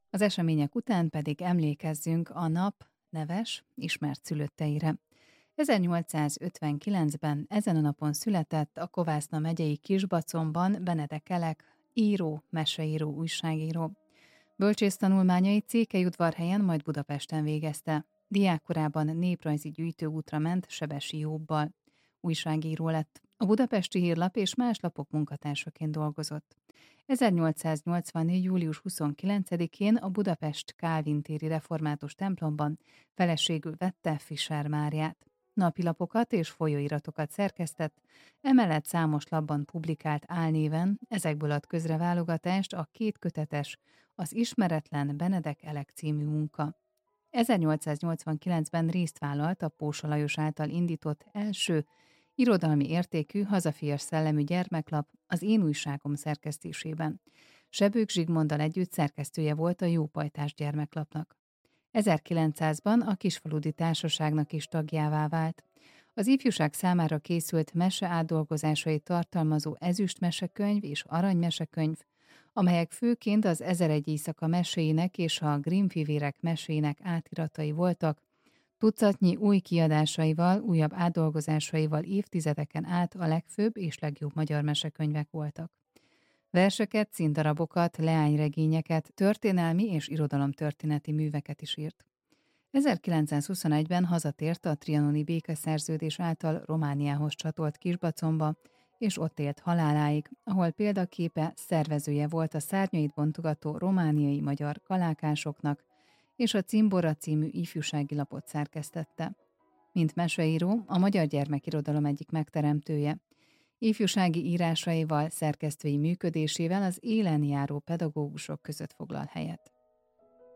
Az események után pedig emlékezzünk a nap neves, ismert szülötteire. 1859-ben ezen a napon született a Kovászna megyei Kisbacomban Benedek Elek, író, meseíró, újságíró. Bölcsésztanulmányait Székelyudvarhelyen, majd Budapesten végezte. Diákkorában néprajzi gyűjtőútra ment Sebesi Jóbbal. Újságíró lett. A Budapesti Hírlap és más lapok munkatársaként dolgozott. 1884. július 29-én a Budapest Kálvin téri református templomban feleségül vette Fischer Máriát. Napilapokat és folyóiratokat szerkesztett, emellett számos lapban publikált álnéven, ezekből ad közreválogatást a kétkötetes, az Ismeretlen Benedek Elek című munka. 1889-ben részt vállalt a Pósa Lajos által indított első irodalmi értékű, hazafias szellemű gyermeklap, az Én újságom szerkesztésében. Sebők Zsigmonddal együtt szerkesztője volt a Jópajtás gyermeklapnak. 1900-ban a Kisfaludy Társaságnak is tagjává vált. Az ifjúság számára készült mese átdolgozásait tartalmazó ezüst mesekönyv és arany mesekönyv, amelyek főként az 1001 éjszaka meséinek és a Grimm fivérek meséinek átiratai voltak, tucatnyi új kiadásaival, újabb átdolgozásaival évtizedeken át a legfőbb és legjobb magyar mesekönyvek voltak. Verseket, színdarabokat, leányregényeket, történelmi és irodalomtörténeti műveket is írt. 1921-ben hazatért a trianoni békeszerződés által Romániához csatolt Kisbacomba, és ott élt haláláig, ahol példaképe szervezője volt a szárnyait bontogató romániai magyar kalákásoknak, és a Cimbora című ifjúsági lapot szerkesztette. Mint meseíró, a magyar gyermekirodalom egyik megteremtője. Ifjúsági írásaival, szerkesztői működésével az élen járó pedagógusok között foglal helyet.